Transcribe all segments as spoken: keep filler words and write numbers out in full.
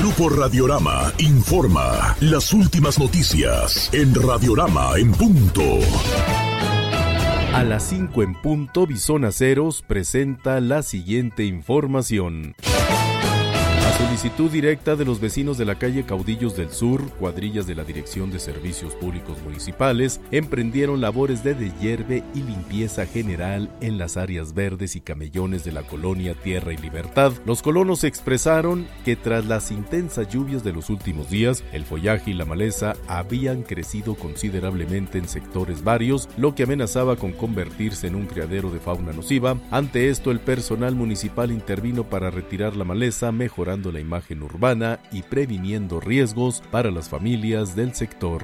Grupo Radiorama informa las últimas noticias en Radiorama en punto. A las cinco en punto, Bison Aceros presenta la siguiente información. A solicitud directa de los vecinos de la calle Caudillos del Sur, cuadrillas de la Dirección de Servicios Públicos Municipales emprendieron labores de dehierve y limpieza general en las áreas verdes y camellones de la colonia Tierra y Libertad. Los colonos expresaron que tras las intensas lluvias de los últimos días, el follaje y la maleza habían crecido considerablemente en sectores varios, lo que amenazaba con convertirse en un criadero de fauna nociva. Ante esto, el personal municipal intervino para retirar la maleza, mejorando la imagen urbana y previniendo riesgos para las familias del sector.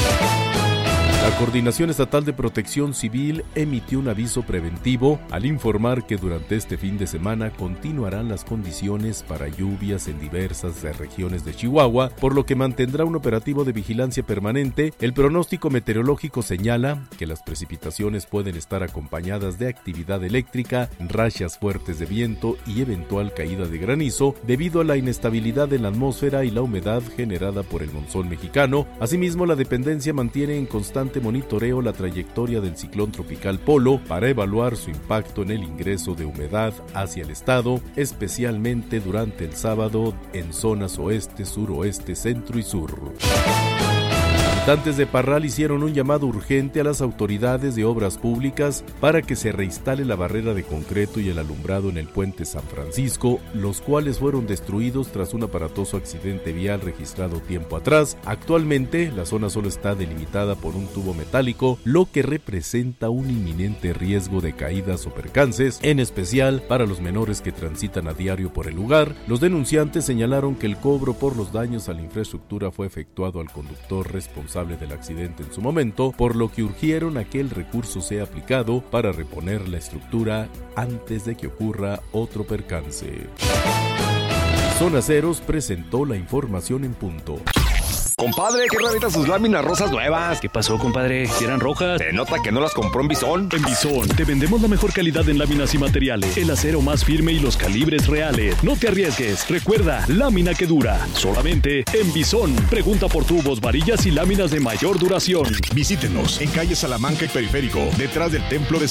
La Coordinación Estatal de Protección Civil emitió un aviso preventivo al informar que durante este fin de semana continuarán las condiciones para lluvias en diversas regiones de Chihuahua, por lo que mantendrá un operativo de vigilancia permanente. El pronóstico meteorológico señala que las precipitaciones pueden estar acompañadas de actividad eléctrica, rachas fuertes de viento y eventual caída de granizo debido a la inestabilidad en la atmósfera y la humedad generada por el monzón mexicano. Asimismo, la dependencia mantiene en constante monitoreo la trayectoria del ciclón tropical Polo para evaluar su impacto en el ingreso de humedad hacia el estado, especialmente durante el sábado en zonas oeste, suroeste, centro y sur. Habitantes de Parral hicieron un llamado urgente a las autoridades de obras públicas para que se reinstale la barrera de concreto y el alumbrado en el puente San Francisco, los cuales fueron destruidos tras un aparatoso accidente vial registrado tiempo atrás. Actualmente, la zona solo está delimitada por un tubo metálico, lo que representa un inminente riesgo de caídas o percances, en especial para los menores que transitan a diario por el lugar. Los denunciantes señalaron que el cobro por los daños a la infraestructura fue efectuado al conductor responsable del accidente en su momento, por lo que urgieron a que el recurso sea aplicado para reponer la estructura antes de que ocurra otro percance. Bison Aceros presentó la información en punto. Compadre, qué raritas sus láminas rosas nuevas. ¿Qué pasó, compadre? ¿Si eran rojas? Se nota que no las compró en Bison. En Bison te vendemos la mejor calidad en láminas y materiales, el acero más firme y los calibres reales. No te arriesgues. Recuerda, lámina que dura. Solamente en Bison. Pregunta por tubos, varillas y láminas de mayor duración. Visítenos en calle Salamanca y Periférico, detrás del Templo de